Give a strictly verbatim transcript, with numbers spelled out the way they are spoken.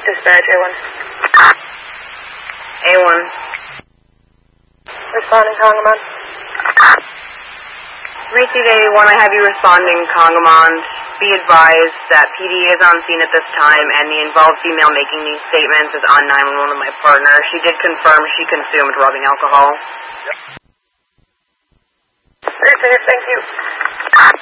Dispatch, A one. A one. Responding, Congamon. Receive A one, I have you responding, Congamon. Be advised that P D is on scene at this time, and the involved female making these statements is on nine one one with my partner. She did confirm she consumed rubbing alcohol. Receive, thank you.